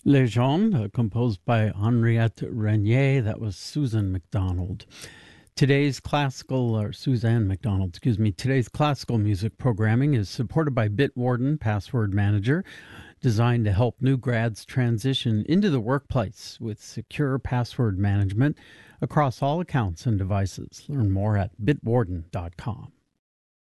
Legende, composed by Henriette Renier. That was Susan McDonald. Suzanne McDonald, excuse me. Today's classical music programming is supported by Bitwarden Password Manager, designed to help new grads transition into the workplace with secure password management across all accounts and devices. Learn more at bitwarden.com.